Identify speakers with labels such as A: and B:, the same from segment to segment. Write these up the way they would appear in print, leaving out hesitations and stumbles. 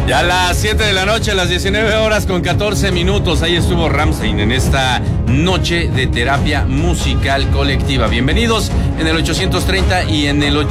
A: Ya a las 7 de la noche, a las 19 horas con 14 minutos, ahí estuvo Rammstein en esta noche de terapia musical colectiva. Bienvenidos en el 830 y en el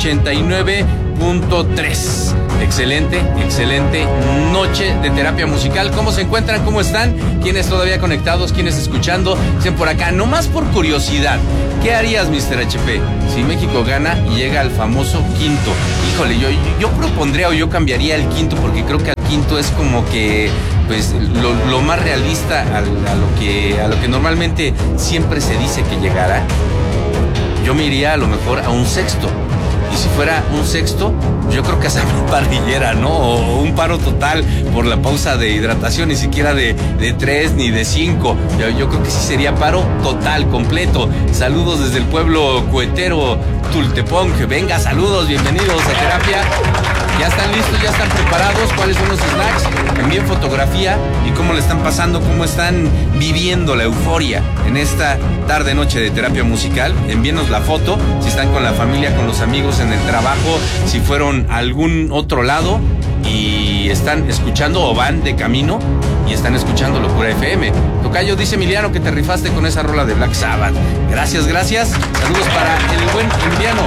A: 89.3. Excelente noche de terapia musical. ¿Cómo se encuentran? ¿Cómo están? ¿Quiénes todavía conectados? ¿Quiénes escuchando? Dicen por acá, nomás por curiosidad, ¿qué harías, Mr. HP, si México gana y llega al famoso quinto? Híjole, yo propondría o yo cambiaría el quinto, porque creo que al quinto es como que pues lo más realista a lo que normalmente siempre se dice que llegará. Yo me iría a lo mejor a un sexto. Y si fuera un sexto, yo creo que hasta una parrillera, ¿no? O un paro total por la pausa de hidratación, ni siquiera de 3 ni de 5. Yo creo que sí sería paro total, completo. Saludos desde el pueblo cuetero Tultepec. Venga, saludos, bienvenidos a terapia. ¿Ya están listos? ¿Ya están preparados? ¿Cuáles son los snacks? Envíen fotografía y cómo le están pasando, cómo están viviendo la euforia en esta tarde-noche de terapia musical. Envíenos la foto, si están con la familia, con los amigos, en el trabajo, si fueron a algún otro lado y están escuchando o van de camino y están escuchando Locura FM. Tocayo, dice Emiliano que te rifaste con esa rola de Black Sabbath. Gracias. Saludos para el buen Emiliano.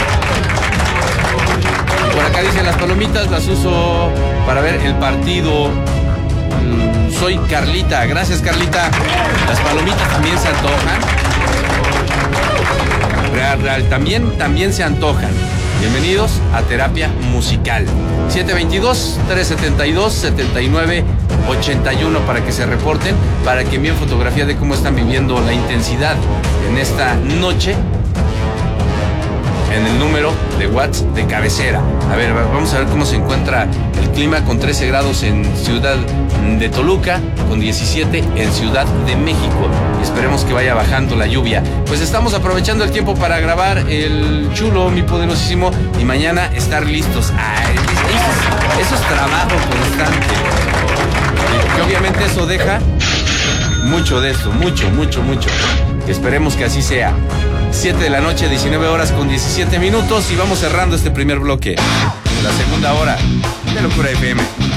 A: Por acá dicen las palomitas las uso para ver el partido. Soy Carlita, gracias Carlita. Las palomitas también se antojan. Real, también se antojan. Bienvenidos a terapia musical. 722-372-7981 para que se reporten, para que envíen fotografía de cómo están viviendo la intensidad en esta noche, en el número de WhatsApp de cabecera. A ver, vamos a ver cómo se encuentra el clima, con 13 grados en Ciudad de Toluca, con 17 en Ciudad de México. Y esperemos que vaya bajando la lluvia. Pues estamos aprovechando el tiempo para grabar el chulo, mi poderosísimo, y mañana estar listos. Ay, eso es trabajo constante. Que obviamente eso deja mucho de esto, mucho. Esperemos que así sea. 7 de la noche, 19 horas con 17 minutos, y vamos cerrando este primer bloque de la segunda hora de Locura FM.